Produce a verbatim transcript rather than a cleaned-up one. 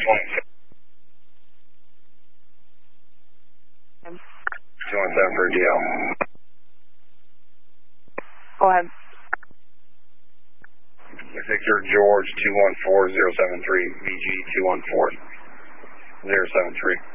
two one seven for D L. Go ahead. Victor George two one four zero seven three, V G two one four zero seven three.